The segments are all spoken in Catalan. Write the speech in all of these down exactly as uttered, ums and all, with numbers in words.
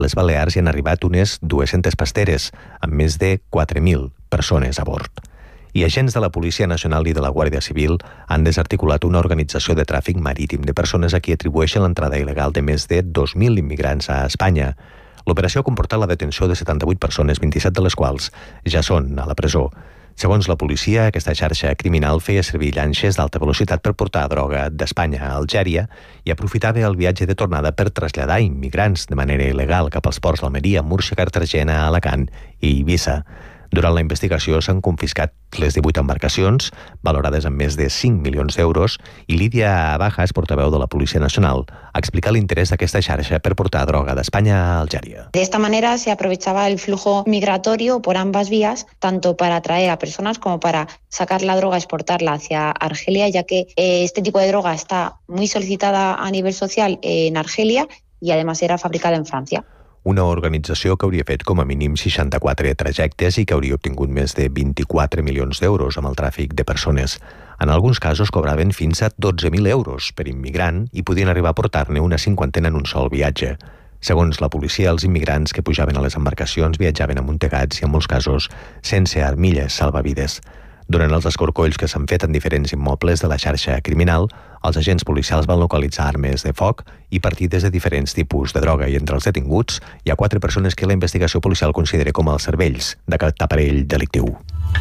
A les Balears hi han arribat unes dues-centes pasteres, amb més de quatre mil persones a bord. I agents de la Policia Nacional i de la Guàrdia Civil han desarticulat una organització de tràfic marítim de persones a qui atribueixen l'entrada il·legal de més de dos mil immigrants a Espanya. L'operació ha comportat la detenció de setanta-vuit persones, vint-i-set de les quals ja són a la presó. Segons la policia, aquesta xarxa criminal feia servir llanxes d'alta velocitat per portar droga d'Espanya a Algèria i aprofitava el viatge de tornada per traslladar immigrants de manera il·legal cap als ports d'Almeria, Múrcia, Cartagena, Alacant i Eivissa. Durant la investigació s'han confiscat les divuit embarcacions, valorades en més de cinc milions d'euros, i Lídia Bajas, portaveu de la Policia Nacional, ha explicat l'interès d'aquesta xarxa per portar droga d'Espanya a Algèria. De esta manera se aprovechaba el flujo migratorio por ambas vías, tanto para atraer a personas como para sacar la droga, exportarla hacia Argelia, ya que eh, este tipo de droga está muy solicitada a nivel social en Argelia y además era fabricada en Francia. Una organització que hauria fet com a mínim seixanta-quatre trajectes i que hauria obtingut més de vint-i-quatre milions d'euros amb el tràfic de persones. En alguns casos cobraven fins a dotze mil euros per immigrant i podien arribar a portar-ne una cinquantena en un sol viatge. Segons la policia, els immigrants que pujaven a les embarcacions viatjaven amuntegats i en molts casos sense armilles salvavides. Durant els escorcolls que s'han fet en diferents immobles de la xarxa criminal, els agents policials van localitzar armes de foc i partides de diferents tipus de droga i entre els detinguts hi ha quatre persones que la investigació policial considera com els cervells d'aquest aparell delictiu.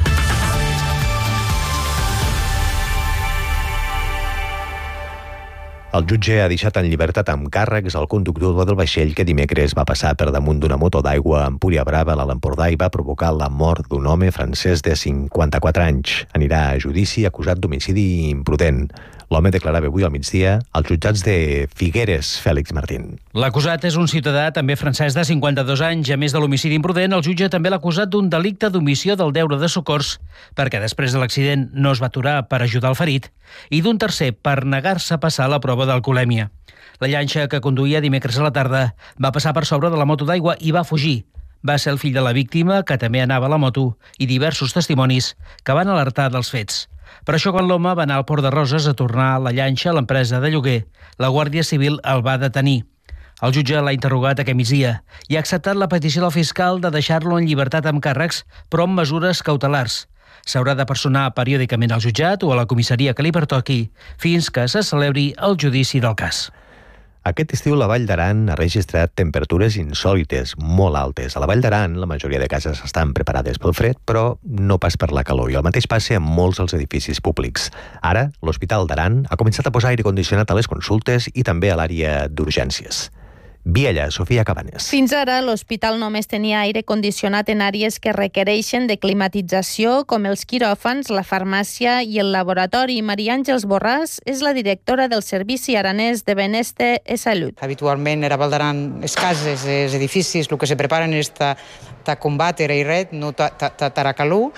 El jutge ha deixat en llibertat amb càrrecs el conductor del vaixell que dimecres va passar per damunt d'una moto d'aigua a Empúria Brava, a l'Empordà, i va provocar la mort d'un home francès de cinquanta-quatre anys. Anirà a judici acusat d'homicidi imprudent. L'home declarava avui al migdia als jutjats de Figueres, Fèlix Martín. L'acusat és un ciutadà també francès de cinquanta-dos anys. A més de l'homicidi imprudent, el jutge també l'ha acusat d'un delicte d'omissió del deure de socors, perquè després de l'accident no es va aturar per ajudar el ferit, i d'un tercer per negar-se a passar la prova d'alcoholèmia. La llanxa que conduïa dimecres a la tarda va passar per sobre de la moto d'aigua i va fugir. Va ser el fill de la víctima, que també anava a la moto, i diversos testimonis que van alertar dels fets. Per això, quan l'home va anar al Port de Roses a tornar la llanxa a l'empresa de lloguer, la Guàrdia Civil el va detenir. El jutge l'ha interrogat aquest migdia i ha acceptat la petició del fiscal de deixar-lo en llibertat amb càrrecs, però amb mesures cautelars. S'haurà de personar periòdicament al jutjat o a la comissaria que li pertoqui fins que se celebri el judici del cas. Aquest estiu la Vall d'Aran ha registrat temperatures insòlites, molt altes. A la Vall d'Aran la majoria de cases estan preparades pel fred, però no pas per la calor. I el mateix passa amb molts dels edificis públics. Ara, l'Hospital d'Aran ha començat a posar aire condicionat a les consultes i també a l'àrea d'urgències. Viella, Sofia Cabanes. Fins ara, l'hospital només tenia aire condicionat en àrees que requereixen de climatització, com els quiròfans, la farmàcia i el laboratori. Maria Àngels Borràs és la directora del Servici Aranès de Benestar i Salut. Habitualment, a Vall d'Aran, les cases, els edificis, el que se preparen és ta, ta combatre i red, no ta, ta, ta, ta calor,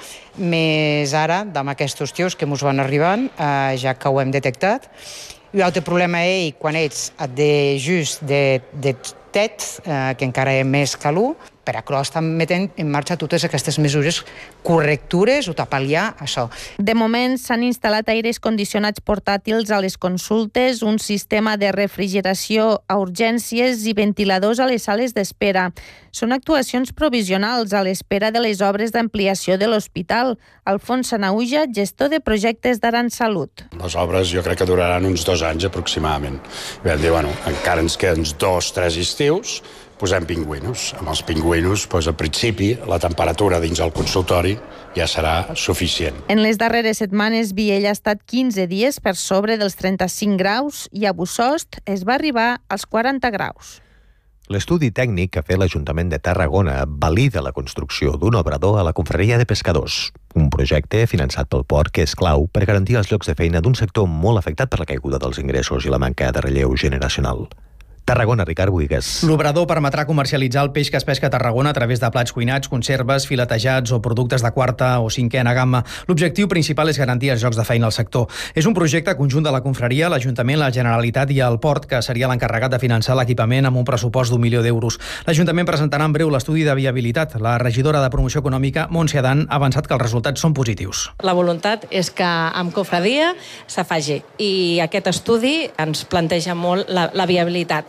més ara, amb aquests tios que ens van arribant, eh, ja que ho hem detectat. I l'altre problema és quan ets de just de, de tet, eh, que encara és més calor, per això estan metent en marxa totes aquestes mesures correctures o pal·liar això. De moment s'han instal·lat aires condicionats portàtils a les consultes, un sistema de refrigeració a urgències i ventiladors a les sales d'espera. Són actuacions provisionals a l'espera de les obres d'ampliació de l'hospital. Alfons Sanauja, gestor de projectes d'Aran Salut. Les obres jo crec que duraran uns dos anys aproximadament. Vam dir, bueno, encara ens queden dos, tres estius, posem pingüinos. Amb els pingüinos, doncs, al principi, la temperatura dins el consultori ja serà suficient. En les darreres setmanes, Viella ha estat quinze dies per sobre dels trenta-cinc graus i a Bussost es va arribar als quaranta graus. L'estudi tècnic que ha fet l'Ajuntament de Tarragona valida la construcció d'un obrador a la confraria de pescadors, un projecte finançat pel port que és clau per garantir els llocs de feina d'un sector molt afectat per la caiguda dels ingressos i la manca de relleu generacional. Tarragona, Ricard Buigues. L'obrador permetrà comercialitzar el peix que es pesca a Tarragona a través de plats cuinats, conserves, filetejats o productes de quarta o cinquena gamma. L'objectiu principal és garantir els llocs de feina al sector. És un projecte conjunt de la confraria, l'Ajuntament, la Generalitat i el Port, que seria l'encarregat de finançar l'equipament amb un pressupost d'un milió d'euros. L'Ajuntament presentarà en breu l'estudi de viabilitat. La regidora de Promoció Econòmica, Montse Adán, ha avançat que els resultats són positius. La voluntat és que amb confraria se faci i aquest estudi ens planteja molt la, la viabilitat.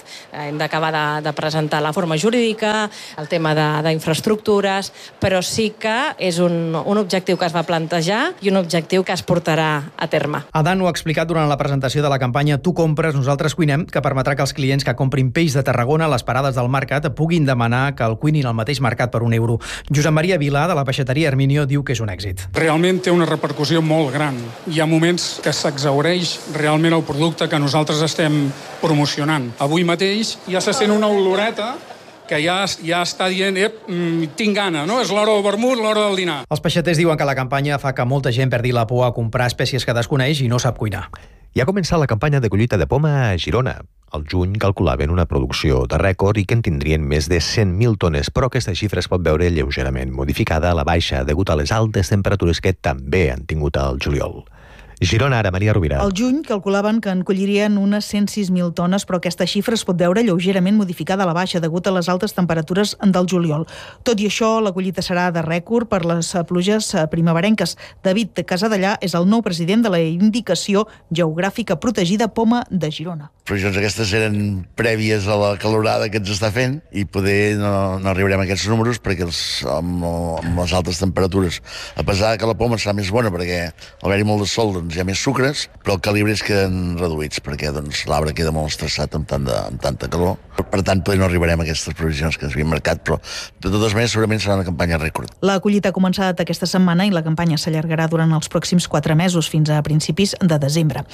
hem d'acabar de, de presentar la forma jurídica, el tema d'infraestructures, però sí que és un, un objectiu que es va plantejar i un objectiu que es portarà a terme. Adan ho ha explicat durant la presentació de la campanya Tu compres, nosaltres cuinem, que permetrà que els clients que comprin peix de Tarragona a les parades del mercat puguin demanar que el cuinin al mateix mercat per un euro. Josep Maria Vilà, de la peixateria Herminio, diu que és un èxit. Realment té una repercussió molt gran. Hi ha moments que s'exhaureix realment el producte que nosaltres estem promocionant. Avui mateix ja se sent una oloreta que ja, ja està dient, ep, tinc gana, no? És l'hora del vermut, l'hora del dinar. Els peixaters diuen que la campanya fa que molta gent perdi la por a comprar espècies que desconeix i no sap cuinar. I ha començat la campanya de collita de poma a Girona. Al juny calculaven una producció de rècord i que en tindrien més de cent mil tones, però aquesta xifra es pot veure lleugerament modificada a la baixa degut a les altes temperatures que també han tingut al juliol. Girona, ara, Maria Rovira. Al juny calculaven que en collirien unes cent sis mil tones, però aquesta xifra es pot veure lleugerament modificada a la baixa degut a les altes temperatures del juliol. Tot i això, la collita serà de rècord per les pluges primeverenques. David Casadellà és el nou president de la Indicació Geogràfica Protegida Poma de Girona. Previsions aquestes eren prèvies a la calorada que ens està fent i poder no, no arribarem a aquests números perquè els, amb, amb les altes temperatures, a pesar que la poma serà més bona perquè al haver-hi molt de sol doncs, hi ha més sucres, però els calibres queden reduïts perquè doncs, l'arbre queda molt estressat amb, tant de, amb tanta calor. Per tant, poder no arribarem a aquestes previsions que ens havien marcat, però de totes maneres segurament serà una campanya rècord. La collita ha començat aquesta setmana i la campanya s'allargarà durant els pròxims quatre mesos fins a principis de desembre.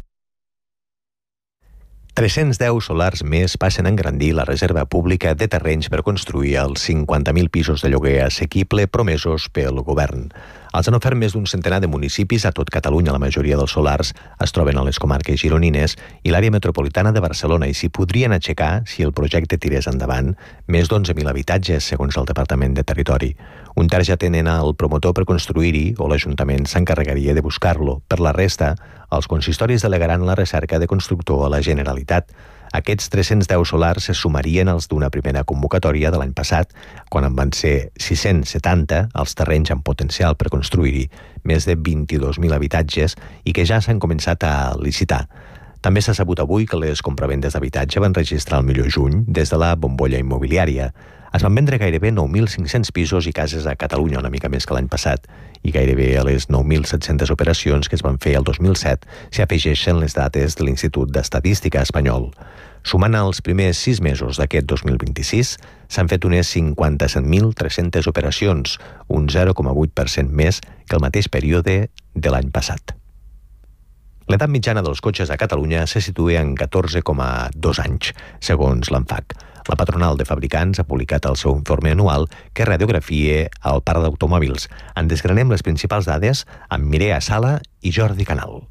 tres-cents deu solars més passen a engrandir la reserva pública de terrenys per construir els cinquanta mil pisos de lloguer assequible promesos pel govern. Els han ofert més d'un centenar de municipis a tot Catalunya. La majoria dels solars es troben a les comarques gironines i l'àrea metropolitana de Barcelona i s'hi podrien aixecar, si el projecte tirés endavant, més d'onze mil habitatges, segons el Departament de Territori. Un terç ja tenen el promotor per construir-hi o l'Ajuntament s'encarregaria de buscar-lo. Per la resta, els consistoris delegaran la recerca de constructor a la Generalitat. Aquests tres-cents deu solars se sumarien als d'una primera convocatòria de l'any passat, quan en van ser sis-cents setanta els terrenys amb potencial per construir-hi més de vint-i-dos mil habitatges i que ja s'han començat a licitar. També s'ha sabut avui que les compravendes d'habitatge van registrar el millor juny des de la bombolla immobiliària. Es van vendre gairebé nou mil cinc-cents pisos i cases a Catalunya, una mica més que l'any passat, i gairebé a les nou mil set-centes operacions que es van fer el dos mil set s'hi afegeixen les dates de l'Institut d'Estadística espanyol. Sumant els primers sis mesos d'aquest dos mil vint-i-sis, s'han fet unes cinquanta-set mil tres-centes operacions, un zero coma vuit per cent més que el mateix període de l'any passat. L'edat mitjana dels cotxes a Catalunya se situa en catorze coma dos anys, segons l'ANFAC. La patronal de fabricants ha publicat el seu informe anual que radiografia el parc d'automòbils. En desgranem les principals dades amb Mireia Sala i Jordi Canal.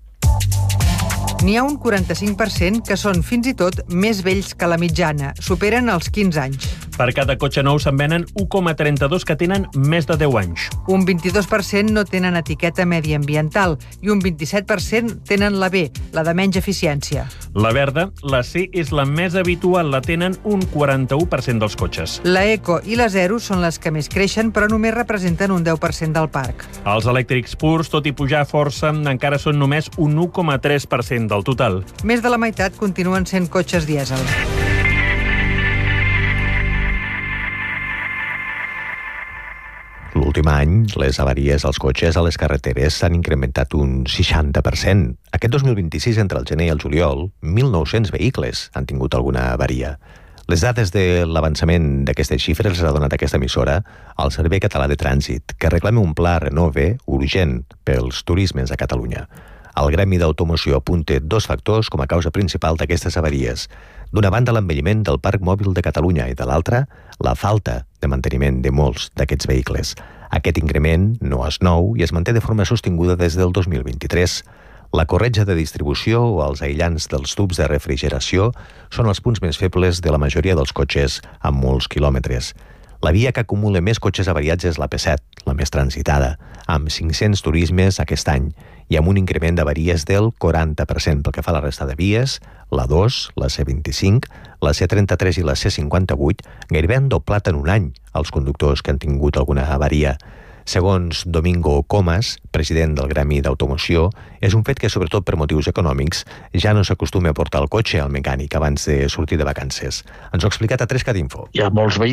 N'hi ha un quaranta-cinc per cent que són fins i tot més vells que la mitjana, superen els quinze anys. Per cada cotxe nou se'n venen u coma trenta-dos que tenen més de deu anys. Un vint-i-dos per cent no tenen etiqueta mediambiental i un vint-i-set per cent tenen la B, la de menys eficiència. La verda, la C, és la més habitual, la tenen un quaranta-u per cent dels cotxes. La Eco i la Zero són les que més creixen, però només representen un deu per cent del parc. Els elèctrics purs, tot i pujar força, encara són només un u coma tres per cent del total. Més de la meitat continuen sent cotxes dièsel. L'últim any, les avaries als cotxes a les carreteres s'han incrementat un seixanta per cent. Aquest dos mil vint-i-sis, entre el gener i el juliol, mil nou-cents vehicles han tingut alguna avaria. Les dades de l'avançament d'aquestes xifres les ha donat aquesta emissora al Servei Català de Trànsit, que reclama un pla Renove urgent pels turismes a Catalunya. El Gremi d'Automoció apunta dos factors com a causa principal d'aquestes avaries. D'una banda, l'envelliment del parc mòbil de Catalunya i de l'altra, la falta de manteniment de molts d'aquests vehicles. Aquest increment no és nou i es manté de forma sostinguda des del dos mil vint-i-tres. La corretja de distribució o els aïllants dels tubs de refrigeració són els punts més febles de la majoria dels cotxes amb molts quilòmetres. La via que acumula més cotxes avariats és la P set, la més transitada, amb cinc-cents turismes aquest any i amb un increment d'avaries del quaranta per cent pel que fa a la resta de vies. La dos, la C vint-i-cinc, la C trenta-tres i la C cinquanta-vuit gairebé han doblat en un any els conductors que han tingut alguna avaria. Segons Domingo Comas, president del Gremi d'Automoció, és un fet que, sobretot per motius econòmics, ja no s'acostuma a portar el cotxe al mecànic abans de sortir de vacances. Ens ho ha explicat a Trescat Info. Hi ha molts vehicles